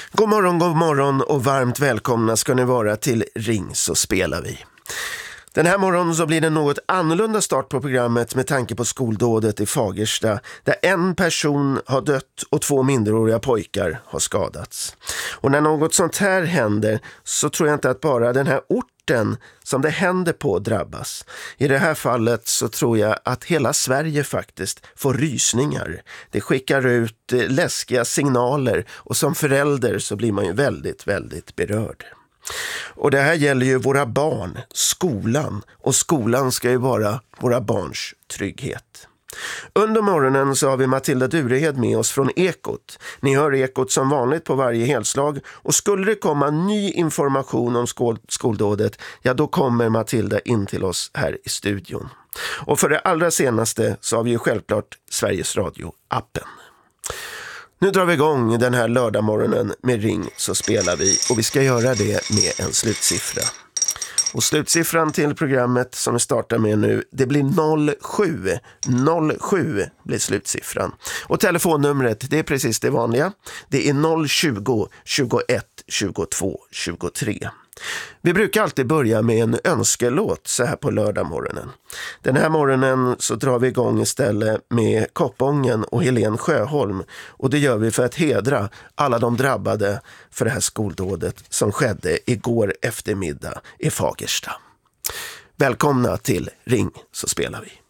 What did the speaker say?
God morgon och varmt välkomna ska ni vara till Ring så spelar vi. Den här morgonen så blir det en något annorlunda start på programmet med tanke på skoldådet i Fagersta där en person har dött och 2 minderåriga pojkar har skadats. Och när något sånt här händer så tror jag inte att bara den här orten som det händer på drabbas. I det här fallet så tror jag att hela Sverige faktiskt får rysningar. Det skickar ut läskiga signaler och som förälder så blir man ju väldigt berörd. Och det här gäller ju våra barn, skolan, och skolan ska ju vara våra barns trygghet. Under morgonen så har vi Matilda Durehed med oss från Ekot. Ni hör Ekot som vanligt på varje helslag och skulle det komma ny information om skoldådet, ja då kommer Matilda in till oss här i studion. Och för det allra senaste så har vi ju självklart Sveriges Radio-appen. Nu drar vi igång den här lördagmorgonen med Ring så spelar vi och vi ska göra det med en slutsiffra. Och slutsiffran till programmet som vi startar med nu, det blir 07. 07 blir slutsiffran. Och telefonnumret, det är precis det vanliga. Det är 020 21 22 23. Vi brukar alltid börja med en önskelåt så här på lördagmorgonen. Den här morgonen så drar vi igång istället med Koppången och Helen Sjöholm. Och det gör vi för att hedra alla de drabbade för det här skoldådet som skedde igår eftermiddag i Fagersta. Välkomna till Ring så spelar vi.